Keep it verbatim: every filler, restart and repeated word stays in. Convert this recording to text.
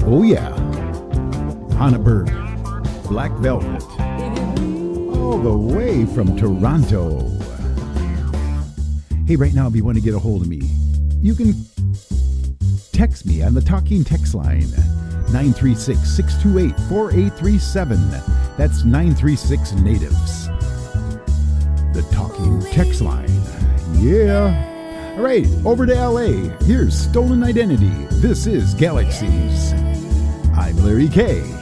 Oh yeah. Hannaberg, Black Velvet, all the way from Toronto. Hey, right now, if you want to get a hold of me, you can text me on the Talking Text line, nine three six, six two eight, four eight three seven. That's nine three six Natives. The Talking Text line. Yeah. All right, over to L A. Here's Stolen Identity. This is Galaxies. I'm Larry K.